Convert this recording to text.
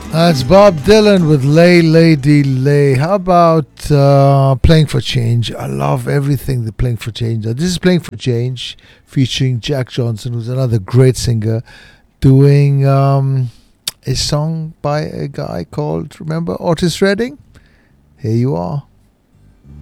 That's Bob Dylan with Lay Lady Lay. How about Playing for Change? I love everything the Playing for Change does. This is Playing for Change featuring Jack Johnson, who's another great singer, doing a song by a guy called, remember, Otis Redding? Here you are.